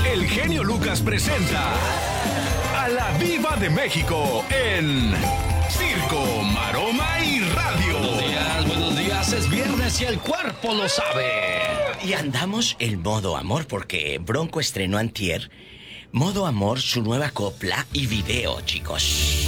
el genio Lucas presenta a la Diva de México en Circo, Maroma y Radio. Buenos días, es viernes y el cuerpo lo sabe. Y andamos en modo amor porque Bronco estrenó antier Modo Amor, su nueva copla y video, chicos.